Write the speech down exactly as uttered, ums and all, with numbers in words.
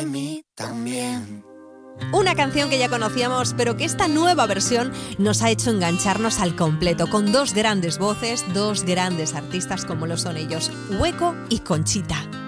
de mí también. Una canción que ya conocíamos, pero que esta nueva versión nos ha hecho engancharnos al completo, con dos grandes voces, dos grandes artistas como lo son ellos, Hueco y Conchita.